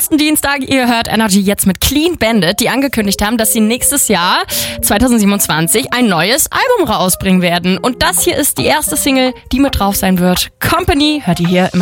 ersten Dienstag. Ihr hört Energy jetzt mit Clean Bandit, die angekündigt haben, dass sie nächstes Jahr, 2027, ein neues Album rausbringen werden. Und das hier ist die erste Single, die mit drauf sein wird. Company hört ihr hier im